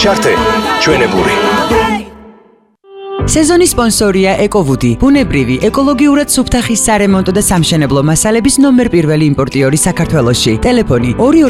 ჩართე ჩვენებური. სეზონის სპონსორია ეკოვუდი, ბუნებრივი, ეკოლოგიურად სუფთა ხის სარემონტო და სამშენებლო მასალების ნომერ პირველი იმპორტიორი საქართველოში. ტელეფონი 2